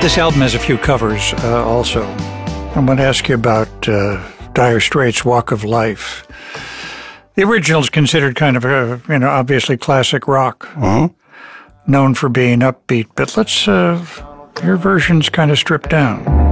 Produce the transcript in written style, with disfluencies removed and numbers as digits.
This album has a few covers also. I'm going to ask you about Dire Straits' Walk of Life. The original is considered kind of a, obviously classic rock, known for being upbeat, but let's, your version's kind of stripped down.